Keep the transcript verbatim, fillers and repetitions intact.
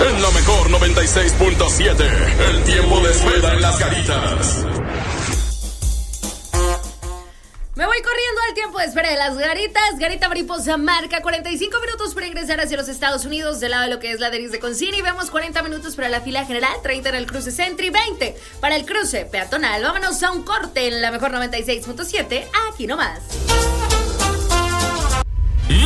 En la mejor noventa y seis punto siete, el tiempo de espera en las Garitas. Me voy corriendo al tiempo de espera de las Garitas. Garita Mariposa marca cuarenta y cinco minutos para ingresar hacia los Estados Unidos, del lado de lo que es la Denis de Concini. Vemos cuarenta minutos para la fila general, treinta en el cruce Sentry, veinte para el cruce peatonal. Vámonos a un corte en la mejor noventa y seis punto siete, aquí nomás.